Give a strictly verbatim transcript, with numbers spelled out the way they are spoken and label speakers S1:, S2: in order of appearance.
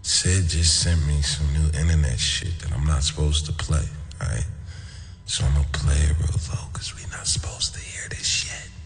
S1: Sid just sent me some new internet shit that I'm not supposed to play, alright? So I'm gonna play it real low, cause we not supposed to hear this shit.